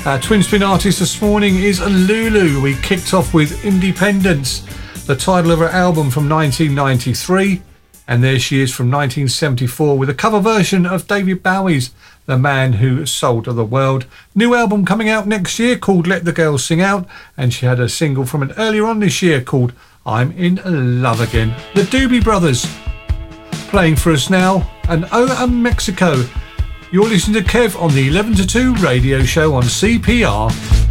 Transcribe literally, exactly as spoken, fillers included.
Our twin spin artist this morning is Lulu. We kicked off with Independence, the title of her album from nineteen ninety-three, and there she is from nineteen seventy-four with a cover version of David Bowie's The Man Who Sold the World. New album coming out next year called Let the Girls Sing Out, and she had a single from it earlier on this year called I'm in Love Again. The Doobie Brothers playing for us now, and Oh and Mexico. You're listening to Kev on the eleven to two radio show on C P R.